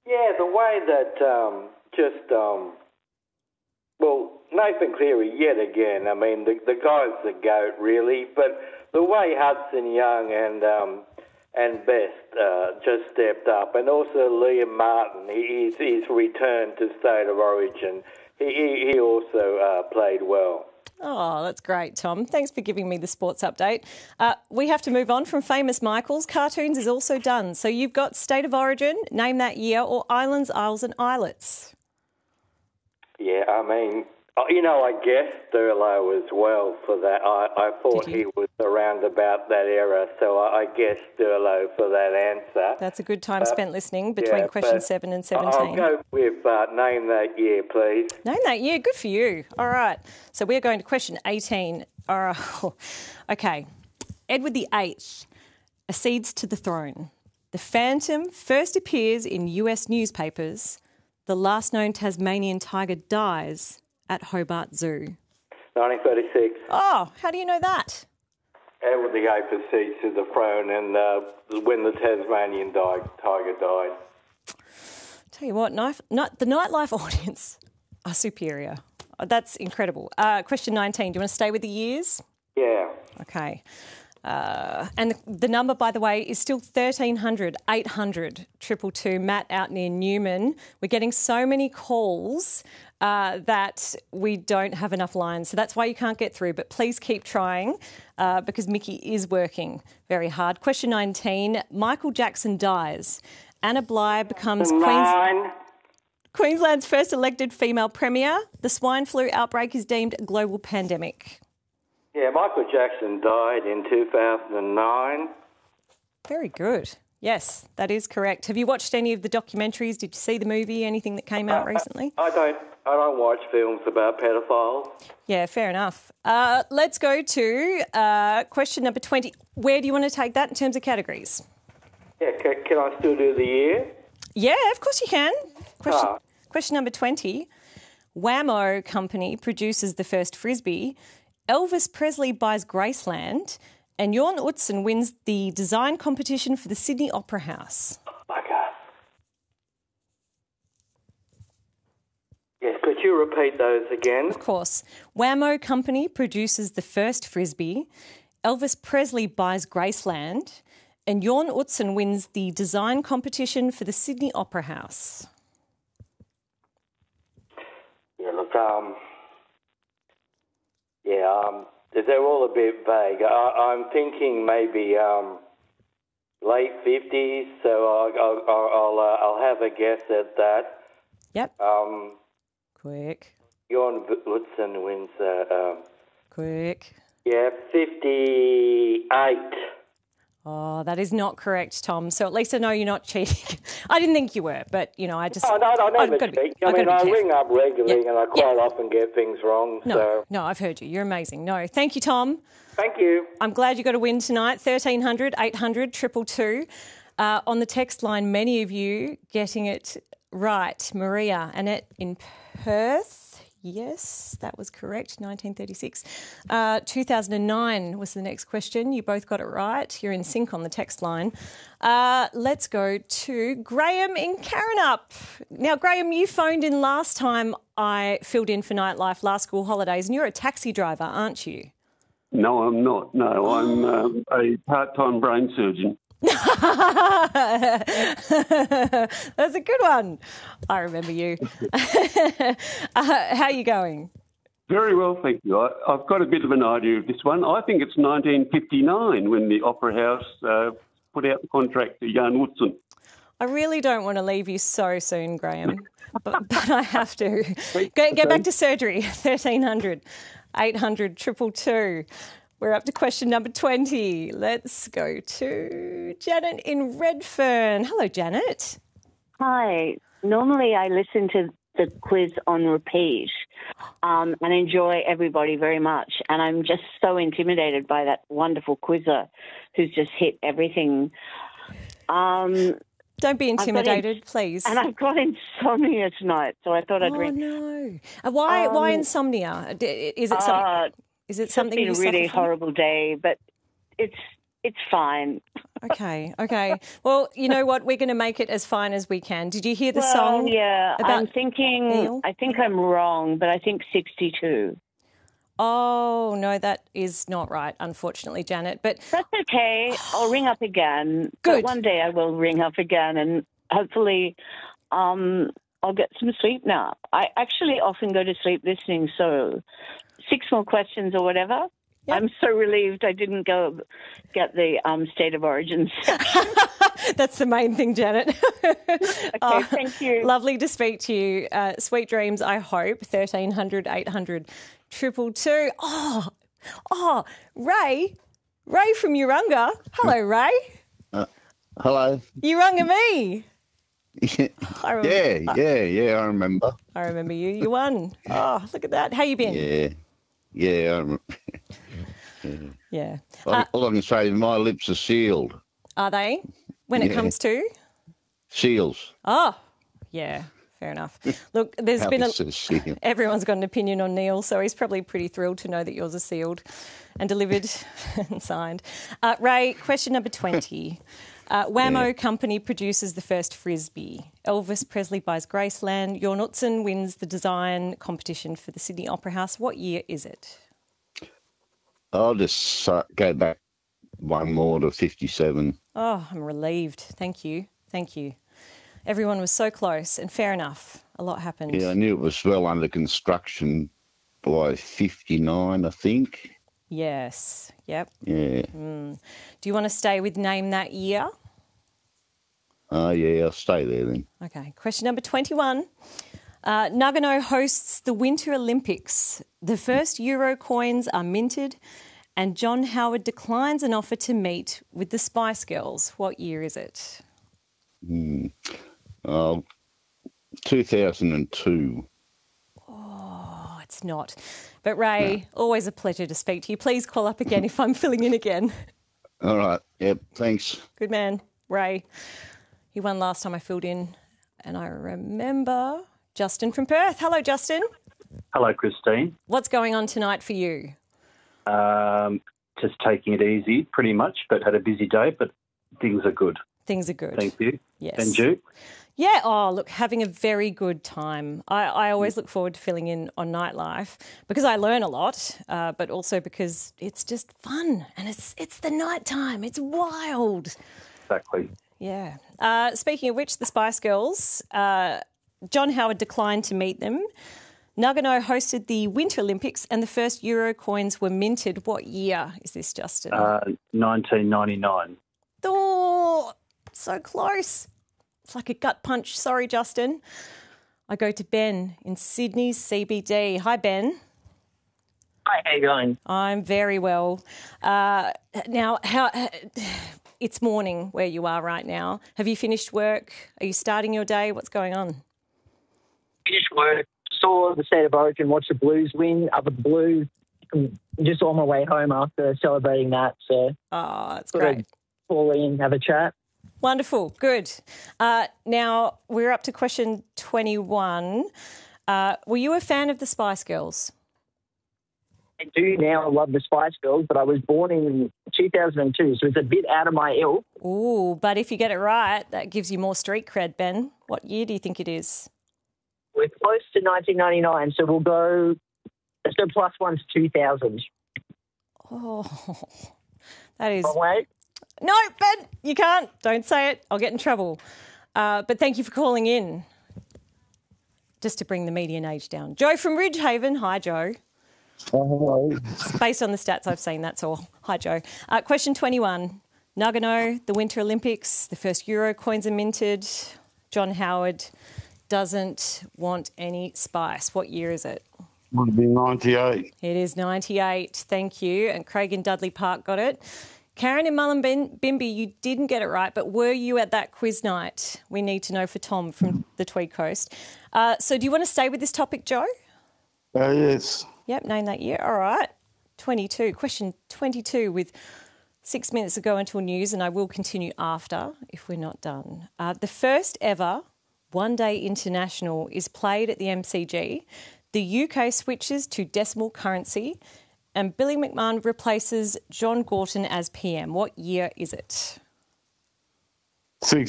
Yeah, the way that well, Nathan Cleary yet again. I mean, the guy's the GOAT, really. But the way Hudson Young and Best just stepped up, and also Liam Martin, he's returned to State of Origin. He also played well. Oh, that's great, Tom. Thanks for giving me the sports update. We have to move on from Famous Michaels. Cartoons is also done. So you've got State of Origin, Name That Year, or Islands, Isles and Islets. Yeah, I mean, I guessed Thurlow as well for that. I thought he was around about that era, so I guessed Thurlow for that answer. That's a good time spent listening between question 7 and 17. I'll go with Name That Year, please. Name That Year, good for you. All right, so we're going to question 18. All right. Okay, Edward VIII accedes to the throne. The Phantom first appears in US newspapers. The last known Tasmanian tiger dies at Hobart Zoo. 1936. Oh, how do you know that? Edward VIII proceeds to the throne, and when the Tasmanian tiger died. Tell you what, the nightlife audience are superior. That's incredible. Question 19. Do you want to stay with the years? Yeah. Okay. And the number, by the way, is still 1300 800 222. Matt out near Newman. We're getting so many calls that we don't have enough lines. So that's why you can't get through. But please keep trying because Mickey is working very hard. Question 19. Michael Jackson dies. Anna Bligh becomes Queensland's first elected female premier. The swine flu outbreak is deemed a global pandemic. Yeah, Michael Jackson died in 2009. Very good. Yes, that is correct. Have you watched any of the documentaries? Did you see the movie? Anything that came out recently? I don't watch films about pedophiles. Yeah, fair enough. Let's go to question number 20. Where do you want to take that in terms of categories? Yeah, can I still do the year? Yeah, of course you can. Question number 20. Wham-O Company produces the first Frisbee. Elvis Presley buys Graceland, and Jorn Utzon wins the design competition for the Sydney Opera House. Okay. Yes, could you repeat those again? Of course. Wham-O Company produces the first Frisbee. Elvis Presley buys Graceland, and Jorn Utzon wins the design competition for the Sydney Opera House. Yeah, look, they're all a bit vague. I'm thinking maybe late 50s, so I'll have a guess at that. Yep. Quick. Jorn Utzon wins. Quick. Yeah, 58. Oh, that is not correct, Tom. So at least I know you're not cheating. I didn't think you were, but, I just... Oh, no, I never cheat. I ring up regularly and I quite often get things wrong. No, I've heard you. You're amazing. No, thank you, Tom. Thank you. I'm glad you got a win tonight. 1300 800 222. On the text line, many of you getting it right. Maria, Annette in Perth. Yes, that was correct, 1936. 2009 was the next question. You both got it right. You're in sync on the text line. Let's go to Graham in Karrinyup. Now, Graham, you phoned in last time I filled in for Nightlife last school holidays, and you're a taxi driver, aren't you? No, I'm not. No, I'm a part-time brain surgeon. That's a good one. I remember you. How are you going? Very well, thank you. I've got a bit of an idea of this one. I think it's 1959 when the Opera House put out the contract to Jorn Utzon. I really don't want to leave you so soon, Graham, but I have to. Get back to surgery, 1300 800 222. We're up to question number 20. Let's go to Janet in Redfern. Hello, Janet. Hi. Normally I listen to the quiz on repeat and enjoy everybody very much. And I'm just so intimidated by that wonderful quizzer who's just hit everything. Don't be intimidated, please. And I've got insomnia tonight, so I thought I'd ring. Oh, no. Why insomnia? Is it something? Is it something? It's been a really horrible day, but it's It's fine. Okay. Well, you know what? We're going to make it as fine as we can. Did you hear the song? Yeah, about I'm thinking, Neil? I think I'm wrong, but I think 62. Oh, no, that is not right, unfortunately, Janet. But That's okay. I'll ring up again. Good. But one day I will ring up again, and hopefully I'll get some sleep now. I actually often go to sleep listening, so 6 more questions or whatever. Yep. I'm so relieved I didn't go get the State of Origin. that's the main thing, Janet. Okay, thank you. Lovely to speak to you. Sweet dreams, I hope. 1300 800 222. Oh, Ray from Urunga. Hello, Ray. Hello. Urunga me. I remember. I remember you. You won. Oh, look at that. How you been? Yeah, I remember. Yeah. All I can say is my lips are sealed. Are they? When it comes to? Seals. Oh, yeah. Fair enough. Look, there's been sealed. everyone's got an opinion on Neil, so he's probably pretty thrilled to know that yours are sealed and delivered and signed. Ray, question number 20. Whammo Company produces the first Frisbee. Elvis Presley buys Graceland. Jorn Utzon wins the design competition for the Sydney Opera House. What year is it? I'll just go back one more to 57. Oh, I'm relieved. Thank you. Everyone was so close, and fair enough. A lot happened. Yeah, I knew it was well under construction by 59, I think. Yes. Yep. Yeah. Do you want to stay with name that year? Yeah, I'll stay there then. Okay. Question number 21. Nagano hosts the Winter Olympics. The first Euro coins are minted, and John Howard declines an offer to meet with the Spice Girls. What year is it? 2002. Oh, it's not. But Ray, always a pleasure to speak to you. Please call up again if I'm filling in again. All right. Yep. Thanks. Good man, Ray. He won last time I filled in, and I remember Justin from Perth. Hello, Justin. Hello, Christine. What's going on tonight for you? Just taking it easy, pretty much, but had a busy day, but things are good. Things are good. Thank you. Yes. And you? Yeah, look, having a very good time. I always look forward to filling in on Nightlife because I learn a lot, but also because it's just fun and it's the night time. It's wild. Exactly. Yeah. Speaking of which, the Spice Girls, John Howard declined to meet them. Nagano hosted the Winter Olympics and the first Euro coins were minted. What year is this, Justin? 1999. Oh, so close. It's like a gut punch. Sorry, Justin. I go to Ben in Sydney's CBD. Hi, Ben. Hi, how you going? I'm very well. Now, it's morning where you are right now. Have you finished work? Are you starting your day? What's going on? Finished work, saw the State of Origin, watched the Blues win, up at the Blues. I'm just on my way home after celebrating that. So, that's great. Call in, have a chat. Wonderful, good. Now, we're up to question 21. Were you a fan of the Spice Girls? I do now love the Spice Girls, but I was born in 2002, so it's a bit out of my ilk. Ooh, but if you get it right, that gives you more street cred, Ben. What year do you think it is? We're close to 1999, so let's go plus one's 2000. Oh, that is... Wrong way? No, Ben, you can't. Don't say it. I'll get in trouble. But thank you for calling in. Just to bring the median age down. Joe from Ridgehaven. Hi, Joe. Hello. Based on the stats I've seen, that's all. Hi, Joe. Question 21. Nagano, the Winter Olympics, the first Euro coins are minted. John Howard doesn't want any spice. What year is it? Would be 98. It is 98. Thank you. And Craig in Dudley Park got it. Karen in Mullumbimby, you didn't get it right, but were you at that quiz night? We need to know for Tom from the Tweed Coast. So do you want to stay with this topic, Joe? Yes. Yep, name that year. All right. 22. Question 22 with 6 minutes ago until news, and I will continue after if we're not done. The first ever one-day international is played at the MCG. The UK switches to decimal currency and Billy McMahon replaces John Gorton as PM. What year is it?